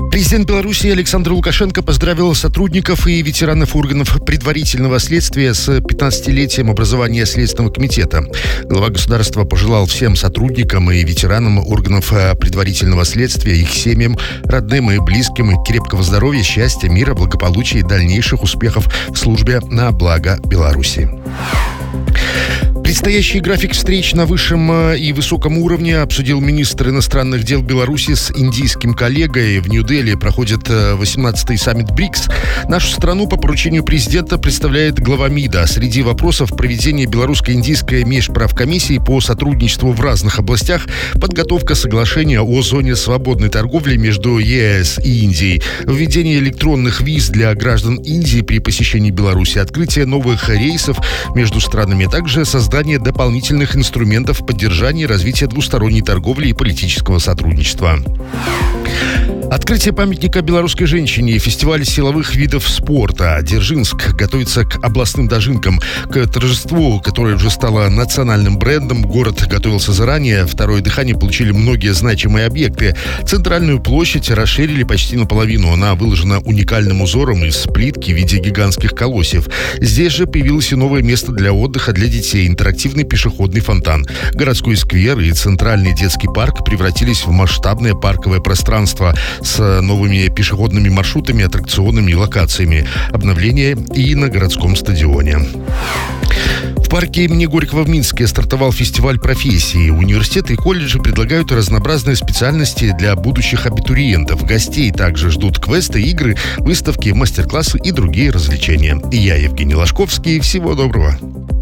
Президент Беларуси Александр Лукашенко поздравил сотрудников и ветеранов органов предварительного следствия с 15-летием образования Следственного комитета. Глава государства пожелал всем сотрудникам и ветеранам органов предварительного следствия, их семьям, родным и близким крепкого здоровья, счастья, мира, благополучия и дальнейших успехов в службе на благо Беларуси. Предстоящий график встреч на высшем и высоком уровне обсудил министр иностранных дел Беларуси с индийским коллегой. В Нью-Дели проходит 18-й саммит БРИКС. Нашу страну по поручению президента представляет глава МИДа. Среди вопросов проведения белорусско-индийской межправкомиссии по сотрудничеству в разных областях, подготовка соглашения о зоне свободной торговли между ЕС и Индией, введение электронных виз для граждан Индии при посещении Беларуси, открытие новых рейсов между странами, а также создание дополнительных инструментов поддержания и развития двусторонней торговли и политического сотрудничества. Открытие памятника белорусской женщине и фестиваль силовых видов спорта. Дзержинск готовится к областным дожинкам. К торжеству, которое уже стало национальным брендом, город готовился заранее. Второе дыхание получили многие значимые объекты. Центральную площадь расширили почти наполовину. Она выложена уникальным узором из плитки в виде гигантских колосьев. Здесь же появилось и новое место для отдыха для детей. Интерактивный пешеходный фонтан. Городской сквер и центральный детский парк превратились в масштабное парковое пространство с новыми пешеходными маршрутами, аттракционами и локациями. Обновление и на городском стадионе. В парке имени Горького в Минске стартовал фестиваль профессий. Университеты и колледжи предлагают разнообразные специальности для будущих абитуриентов. Гостей также ждут квесты, игры, выставки, мастер-классы и другие развлечения. Я Евгений Ложковский. Всего доброго.